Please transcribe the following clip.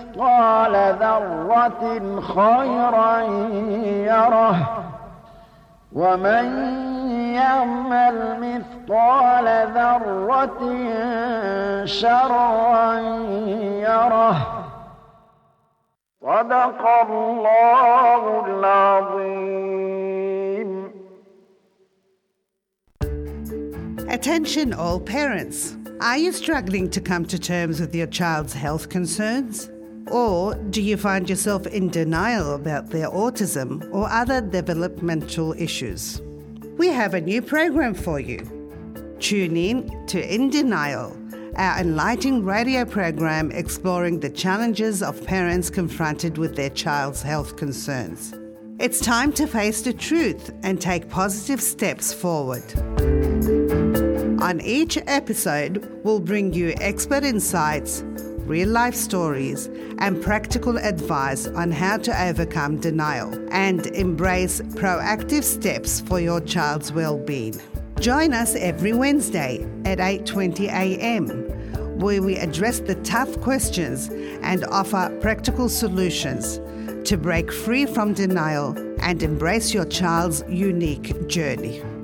مثقال ذرة خيرا يره ومن يعمل مثقال ذرة شرا يره صدق الله العظيم. Attention all parents. Are you struggling to come to terms with your child's health concerns? Or do you find yourself in denial about their autism or other developmental issues? We have a new program for you. Tune in to In Denial, our enlightening radio program exploring the challenges of parents confronted with their child's health concerns. It's time to face the truth and take positive steps forward. On each episode, we'll bring you expert insights, real-life stories, and practical advice on how to overcome denial and embrace proactive steps for your child's well-being. Join us every Wednesday at 8:20 a.m, where we address the tough questions and offer practical solutions to break free from denial and embrace your child's unique journey.